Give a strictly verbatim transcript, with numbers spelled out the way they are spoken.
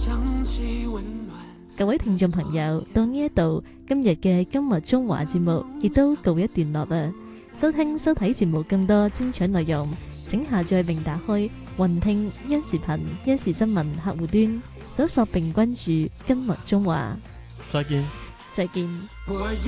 各位聽眾朋友，到呢一度，今日嘅今日中華節目亦都告一段落啦。收聽收睇節目更多精彩內容，請下載並打開雲聽央視頻央視新聞客戶端，搜索並關注今日中華。 再見， 再見。